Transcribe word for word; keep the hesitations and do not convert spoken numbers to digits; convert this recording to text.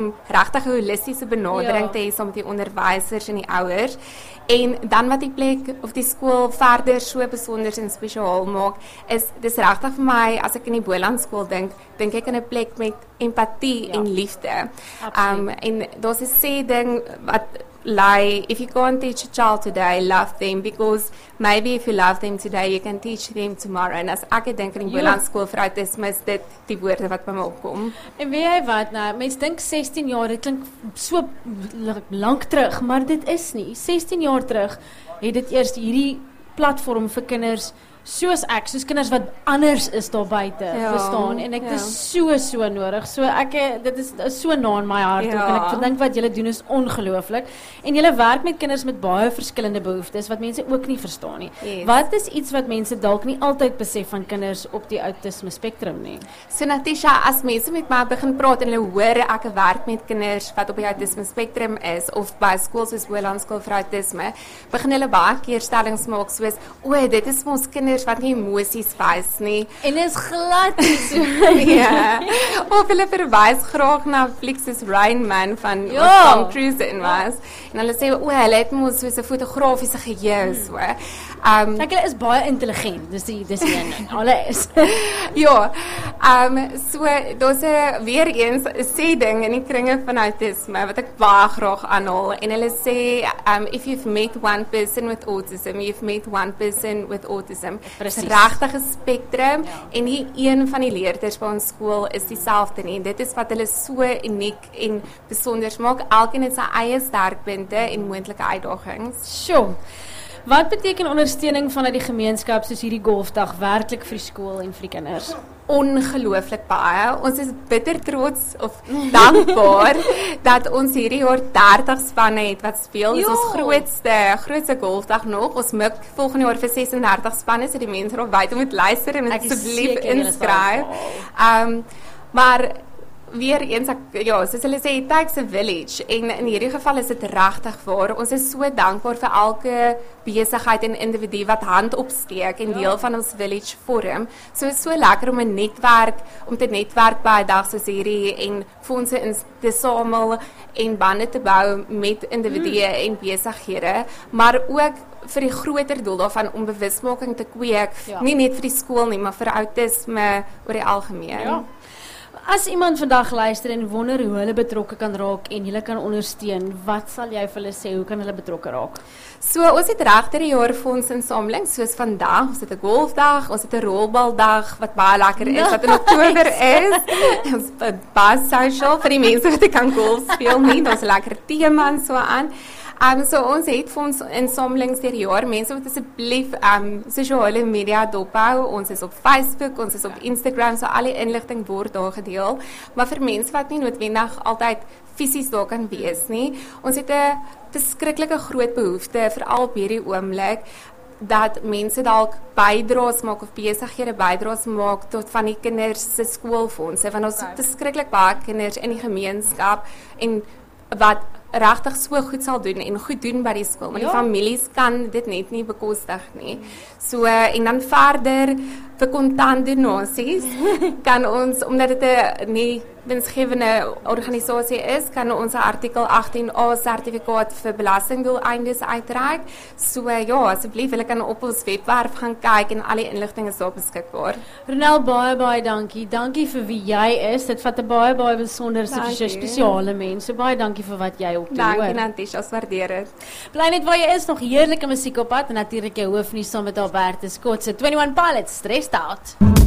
regtig 'n holistiese benadering Ja. te hê saam met die onderwysers en die ouers. En dan wat die plek of die skool verder so besonder en spesiaal maak, is dis regtig vir my as ek in die Boland skool dink, dink ek aan 'n plek met empatie Ja. en liefde. Absoluut. Um en daar's 'n sê ding wat like if you can't teach a child today, love them, because maybe if you love them today, you can teach them tomorrow. En as ek dink aan die Ja. Boland skool vir autisme, is dit die woorde wat by my opkom. En weet jy wat nou, mense dink sestien jaar, dit klink so lank terug, maar dit is nie. sestien jaar terug het dit eers hierdie platform vir kinders soos ek, soos kinders wat anders is daar buite, Ja, verstaan, en ek ja. dis so so nodig. So ek eh, dit is, is so na in my hart ook, Ja. en ek dink wat julle doen is ongelooflik. En julle werk met kinders met baie verskillende behoeftes wat mense ook nie verstaan nie. Yes. Wat is iets wat mense dalk nie altyd besef van kinders op die autisme spektrum nie? So Natisha, as mense met my begin praat en hulle hoor ek werk met kinders wat op die autisme spektrum is of by skool soos Boland skool vir autisme, begin hulle baie keer stellings maak soos, o, dit is vir ons kinders wat nie emosies wys nie. En is glad nie so. Ja. Of hulle verwys graag na flieks soos Rain Man van Ja. wat Tom Cruise in was. En hulle sê, o, hulle het mos so 'n fotografiese geheue so. Um Kyk, hulle is baie intelligent. Dis die dis die een. Hulle is. Ja, um, so daar's 'n weer eens 'n sê ding in die kringe van autisme wat ek baie graag aanhaal en hulle sê um, if you've met one person with autism, you've met one person with autism. Presies. Regtig 'n spektrum Ja. en nie een van die leerders by ons skool is dieselfde nie. Dit is wat hulle so uniek en besonder maak. Elkeen het sy eie sterkpunte en moontlike uitdagings. Sjoe. Wat beteken ondersteuning vanuit die gemeenskap soos hierdie golfdag werklik vir die skool en vir die kinders? Ongelooflik baie. Ons is bitter trots of dankbaar dat ons hierdie jaar dertig spanne het wat speel. Dit is ons Jo. grootste grootste golfdag nog. Ons mik volgende jaar vir ses en dertig spanne, so die mense daar buite moet luister en Ek is asseblief seker julle sal inskryf. Um maar weer eens ek, ja, soos hulle sê, it takes a village en in hierdie geval is dit regtig waar. Ons is so dankbaar vir elke besigheid en individu wat hand opsteek en Ja. deel van ons village vorm. So is so lekker om 'n netwerk, om te netwerk by 'n dag soos hierdie en fondse in te samel en bande te bou met individue mm. en besighede, maar ook vir die groter doel daarvan om bewusmaking te kweek, Ja. nie net vir die skool nie, maar vir autisme oor die algemeen. Ja. As iemand vandag luister en wonder hoe hulle betrokke kan raak en hulle kan ondersteun, wat sal jy vir hulle sê, hoe kan hulle betrokke raak? So ons het regter die jaar fondsinsameling soos vandag, ons het 'n golfdag, ons het 'n rolbaldag wat baie lekker is wat in Oktober is. Ons het baie social vir die mense wat kan golf speel nie, daar's 'n lekker tema en so aan. Um, so ons het fondsinsamelings deur die jaar. Mense moet asseblief um, sosiale media dophou. Ons is op Facebook, ons is op Instagram, so al die inligting word daar gedeel. Maar vir mense wat nie noodwendig altyd fisies daar kan wees nie, ons het 'n beskruikelike groot behoefte veral op hierdie oomblik dat mense dalk bydraes maak of besighede bydraes maak tot van die kinders se skoolfondse, want ons het beskruiklik baie kinders in die gemeenskap en wat regtig so goed sal doen en goed doen by die skool, maar Ja. die families kan dit net nie bekostig nie. So en dan verder vir kontant donasies kan ons, omdat dit 'n nie winsgewende organisasie is, kan ons 'n artikel agttien A sertifikaat vir belastingdoeleindes uitreik. So ja, asseblief, hulle kan op ons webwerf gaan kyk en al die inligting is daar beskikbaar. Ronel, baie baie dankie. Dankie vir wie jy is. Dit vat 'n baie baie besonder Dankie. spesiale mens. So baie dankie vir wat jy ook doen. Dankie hoor. Natisha, ons waardeer dit. Bly net waar jy is, nog heerlike musiek op pad en natuurlik jou hoofnuus saam met Albertus Scott se twenty-one Pilots, Stressed Out.